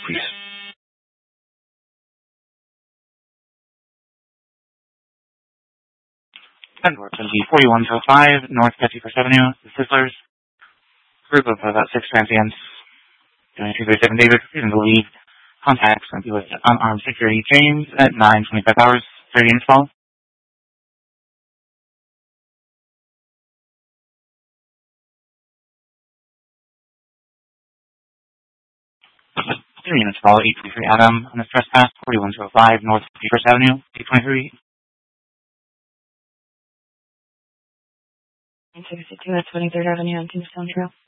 please. And we're going to be 4105 North 51st Avenue, the Sizzlers. Group of about 6 transients doing 237 David, refusing to leave. Contacts going to be with unarmed security James at 9:25 hours, 30 install. 3 minutes follow 823 Adam on the trespass, 4105 North 51st Avenue, 823. 662 at 23rd Avenue on Tombstone Trail.